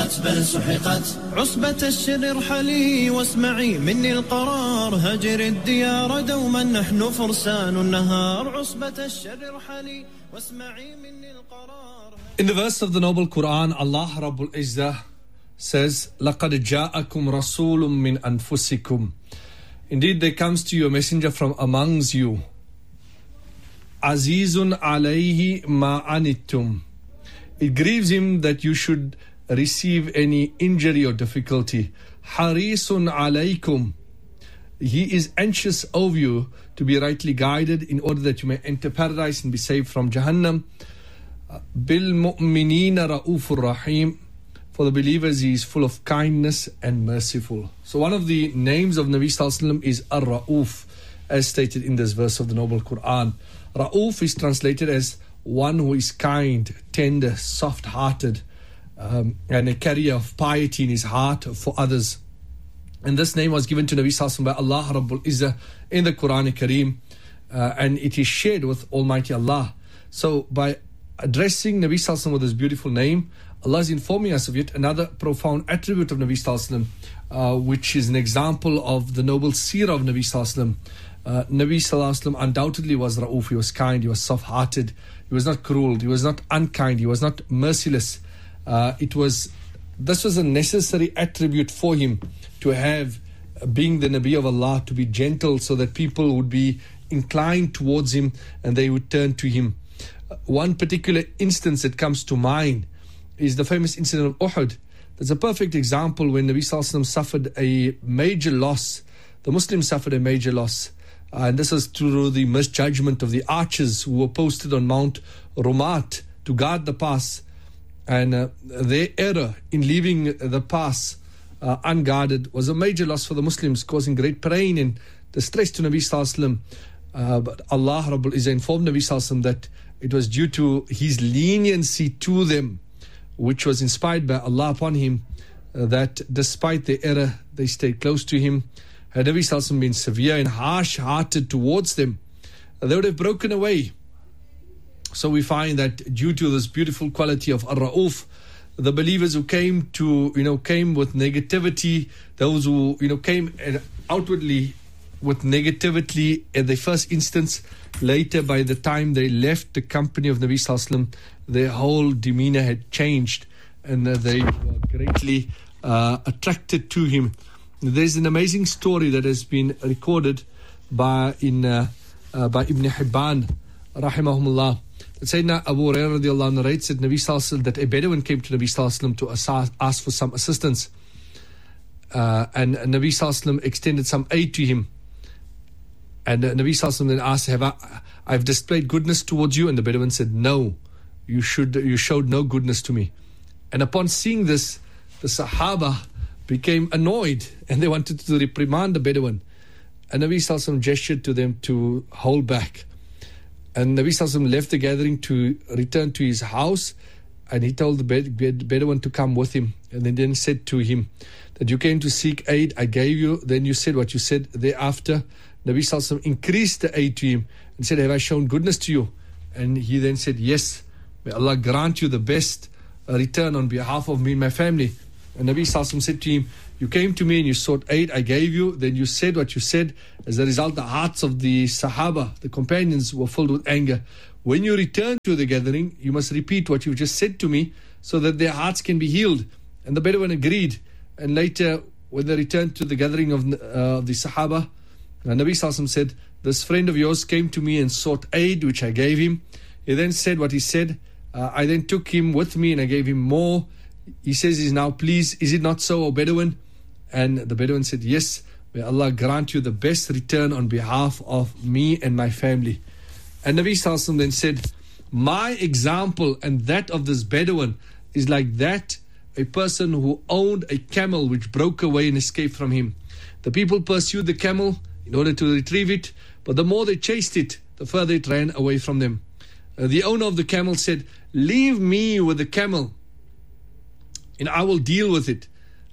سبقت بل سحقت عصبة الشر ارحلي واسمعي مني القرار هجر الديار دوما نحن فرسان النهار عصبة الشر ارحلي واسمعي مني القرار. In the verse of the noble Quran, Allah Rabbul Izzah says, لَقَدْ جَاءَكُمْ رَسُولٌ مِّنْ أَنفُسِكُمْ. Indeed, there comes to you a messenger from amongst you. Azizun alayhi ma anittum. It grieves him that you should receive any injury or difficulty. Harisun alaykum. He is anxious over you to be rightly guided in order that you may enter paradise and be saved from Jahannam. Bil mu'minina ra'ufur rahim. For the believers, he is full of kindness and merciful. So one of the names of Nabi Sallallahu Alaihi Wasallam is Ar-Ra'uf, as stated in this verse of the Noble Quran. Ra'uf is translated as one who is kind, tender, soft-hearted, and a carrier of piety in his heart for others. And this name was given to Nabi Sallallahu Alaihi Wasallam by Allah Rabbul Izzah in the Quran Kareem, and it is shared with Almighty Allah. So by addressing Nabi Sallallahu Alaihi Wasallam with this beautiful name, Allah is informing us of yet another profound attribute of Nabi Sallallahu Alaihi Wasallam, which is an example of the noble seerah of Nabi Sallallahu Alaihi Wasallam. Nabi Sallallahu Alaihi Wasallam undoubtedly was Ra'uf. He was kind, he was soft-hearted, he was not cruel, he was not unkind, he was not merciless. This was a necessary attribute for him to have, being the Nabi of Allah, to be gentle so that people would be inclined towards him and they would turn to him. One particular instance that comes to mind is the famous incident of Uhud. There's a perfect example when Nabi Sallallahu Alaihi Wasallam suffered a major loss. The Muslims suffered a major loss. And this is through the misjudgment of the archers who were posted on Mount Rumat to guard the pass. And their error in leaving the pass unguarded was a major loss for the Muslims, causing great pain and distress to Nabi Sallallahu Alaihi Wasallam. But Allah Rabbul Izzah informed Nabi Sallallahu Alaihi Wasallam that it was due to his leniency to them, which was inspired by Allah upon him, that despite their error, they stayed close to him. Had Nabi Sallallahu Alaihi Wasallam been severe and harsh-hearted towards them, they would have broken away. So we find that due to this beautiful quality of Ar-Ra'uf, the believers who came with negativity, those who came outwardly with negativity at the first instance, later by the time they left the company of Nabi Sallallahu Alaihi Wasallam, their whole demeanor had changed and they were greatly attracted to him. There's an amazing story that has been recorded by Ibn Hibban, rahimahumullah. Sayyidina Abu Hurairah radiallahu anhu narrates that Nabi Sallallahu Alaihi Wasallam, that a Bedouin came to Nabi Sallallahu Alaihi Wasallam to ask for some assistance. And Nabi Sallallahu Alaihi Wasallam extended some aid to him. And Nabi Sallallahu Alaihi Wasallam then asked, I've displayed goodness towards you? And the Bedouin said, no, you showed no goodness to me. And upon seeing this, the Sahaba became annoyed and they wanted to reprimand the Bedouin. And Nabi Sallallahu Alaihi Wasallam gestured to them to hold back. And Nabi Sallallahu Alaihi Wasallam left the gathering to return to his house, and he told the Bedouin to come with him. And then said to him that you came to seek aid, I gave you, then you said what you said. Thereafter, Nabi Sallallahu Alaihi Wasallam increased the aid to him and said, have I shown goodness to you? And he then said, yes, may Allah grant you the best return on behalf of me and my family. And Nabi Sallallahu Alaihi Wasallam said to him, you came to me and you sought aid, I gave you, then you said what you said. As a result, the hearts of the Sahaba, the companions, were filled with anger. When you return to the gathering, you must repeat what you just said to me so that their hearts can be healed. And the Bedouin agreed. And later, when they returned to the gathering of the Sahaba, Nabi Sallallahu Alaihi Wasallam said, this friend of yours came to me and sought aid, which I gave him. He then said what he said. I then took him with me and I gave him more. He says he's now pleased. Is it not so, O Bedouin? And the Bedouin said, yes, may Allah grant you the best return on behalf of me and my family. And Nabi Sallallahu Alaihi Wasallam then said, my example and that of this Bedouin is like that a person who owned a camel which broke away and escaped from him. The people pursued the camel in order to retrieve it, but the more they chased it, the further it ran away from them. The owner of the camel said, leave me with the camel and I will deal with it.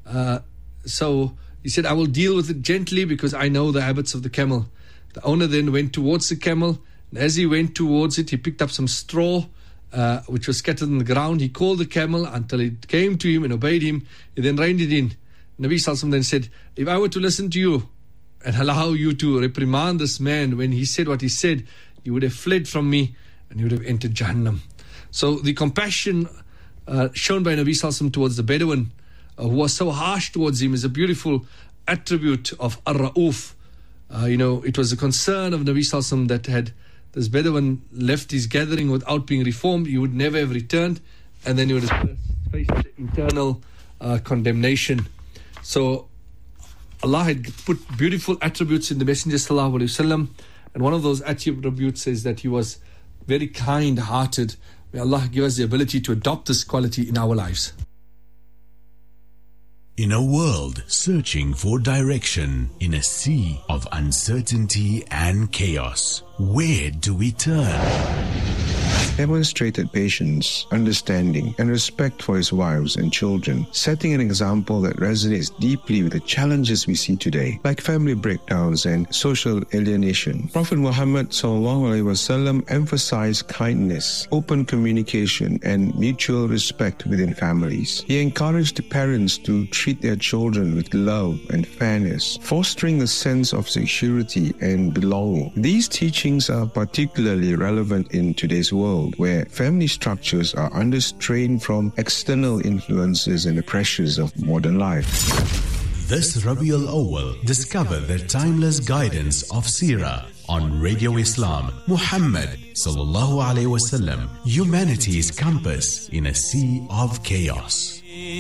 So he said, I will deal with it gently because I know the habits of the camel. The owner then went towards the camel, and as he went towards it, he picked up some straw which was scattered on the ground. He called the camel until it came to him and obeyed him. He then reined it in. Nabi Sallallahu then said, if I were to listen to you and allow you to reprimand this man when he said what he said, you would have fled from me and you would have entered Jahannam. So the compassion shown by Nabi Sallallahu towards the Bedouin who was so harsh towards him is a beautiful attribute of Ar-Ra'uf. It was a concern of Nabi Sallallahu that had this Bedouin left his gathering without being reformed, he would never have returned, and then he would have faced internal condemnation. So Allah had put beautiful attributes in the Messenger Sallallahu Alaihi Wasallam, and one of those attributes is that he was very kind-hearted. May Allah give us the ability to adopt this quality in our lives. In a world searching for direction, in a sea of uncertainty and chaos, where do we turn? Demonstrated patience, understanding, and respect for his wives and children, setting an example that resonates deeply with the challenges we see today, like family breakdowns and social alienation. Prophet Muhammad ﷺ emphasized kindness, open communication, and mutual respect within families. He encouraged parents to treat their children with love and fairness, fostering a sense of security and belonging. These teachings are particularly relevant in today's world, where family structures are under strain from external influences and the pressures of modern life. This Rabiul Awwal, discover the timeless guidance of Seerah on Radio Islam. Muhammad Sallallahu Alaihi Wasallam, humanity's compass in a sea of chaos.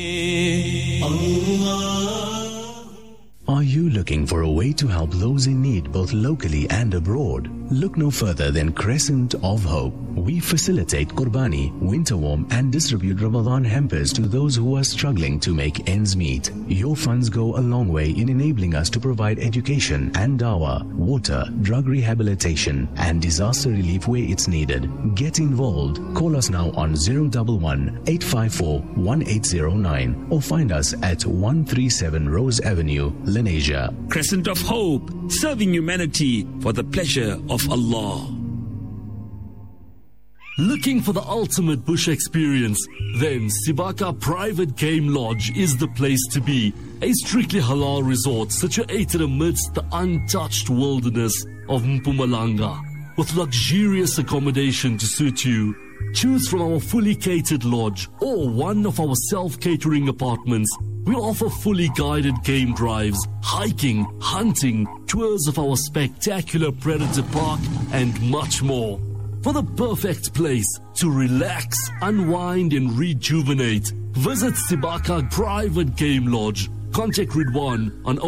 Are you looking for a way to help those in need both locally and abroad? Look no further than Crescent of Hope. We facilitate Qurbani, winter warm, and distribute Ramadan hampers to those who are struggling to make ends meet. Your funds go a long way in enabling us to provide education and dawah, water, drug rehabilitation, and disaster relief where it's needed. Get involved. Call us now on 011-854-1809 or find us at 137 Rose Avenue, Lenasia. Crescent of Hope, serving humanity for the pleasure of Allah. Looking for the ultimate bush experience? Then Sibaka Private Game Lodge is the place to be. A strictly halal resort situated amidst the untouched wilderness of Mpumalanga, with luxurious accommodation to suit you. Choose from our fully catered lodge or one of our self-catering apartments. We offer fully guided game drives, hiking, hunting, tours of our spectacular Predator Park, and much more. For the perfect place to relax, unwind, and rejuvenate, visit Sibaka Private Game Lodge. Contact Ridwan on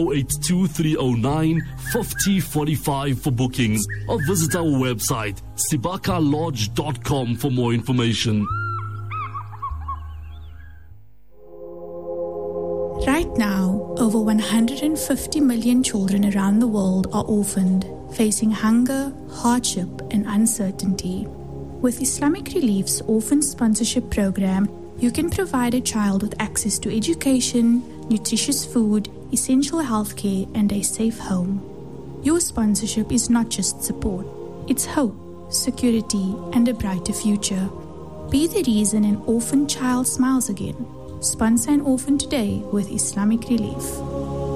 082-309-5045 for bookings, or visit our website sibakalodge.com for more information. Right now, over 150 million children around the world are orphaned, facing hunger, hardship, and uncertainty. With Islamic Relief's Orphan Sponsorship Program, you can provide a child with access to education, nutritious food, essential healthcare, and a safe home. Your sponsorship is not just support, it's hope, security, and a brighter future. Be the reason an orphan child smiles again. Sponsor an orphan today with Islamic Relief.